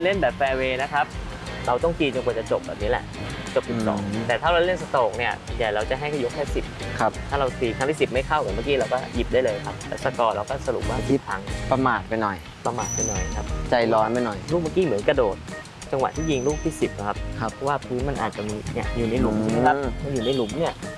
เล่นแบบแฟร์เวย์นะครับเราต้องตีจนกว่าจะจบแบบนี้แหละจบ12แต่ถ้าเราเล่นสโตรกเนี่ยเดี๋ยวเราจะให้ยกแค่10 ครับถ้าเราตีครั้งที่10ไม่เข้าเหมือนเมื่อกี้เราก็หยิบได้เลยครับแต่สกอร์เราก็สรุปว่าที่พังประมาทไปหน่อยประมาทไปหน่อยครับใจร้อนไปหน่อยลูกเมื่อกี้เหมือนกระโดดจังหวะที่ยิงลูกที่10นะครับครับเพราะว่าพื้นมันอาจจะมีเนี่ยอยู่ในหลุมใช่ไหมครับมันอยู่ในหลุมเนี่ย